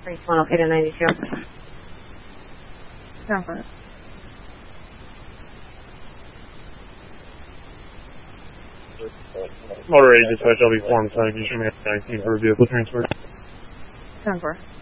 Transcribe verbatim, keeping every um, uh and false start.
Race one located ninety-two. Confirm. Motor A dispatch, I'll be formed, so you should make nineteen for vehicle transfer. Confirm.